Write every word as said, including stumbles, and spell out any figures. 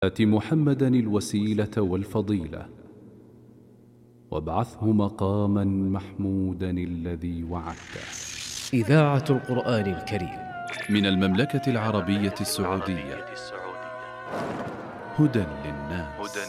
آت محمدا الوسيلة والفضيلة وابعثه مقاما محمودا الذي وعدته. إذاعة القرآن الكريم من المملكة العربية السعودية. هدى للناس.